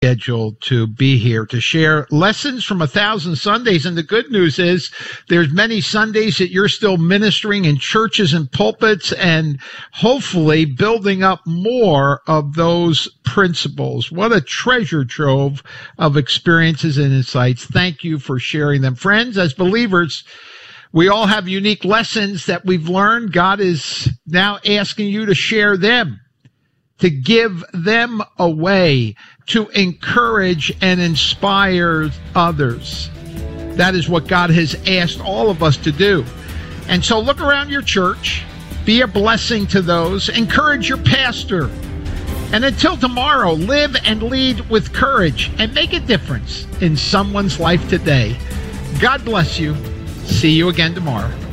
scheduled to be here to share lessons from 1,000 Sundays. And the good news is there's many Sundays that you're still ministering in churches and pulpits and hopefully building up more of those principles. What a treasure trove of experiences and insights. Thank you for sharing them. Friends, as believers, we all have unique lessons that we've learned. God is now asking you to share them, to give them away, to encourage and inspire others. That is what God has asked all of us to do. And so look around your church, be a blessing to those, encourage your pastor. And until tomorrow, live and lead with courage and make a difference in someone's life today. God bless you. See you again tomorrow.